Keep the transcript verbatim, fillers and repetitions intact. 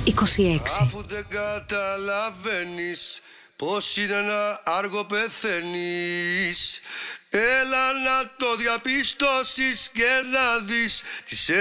είκοσι έξι. Αφού δεν καταλαβαίνεις πως είναι να άργο πεθαίνεις, έλα να το διαπιστώσεις και να δεις τις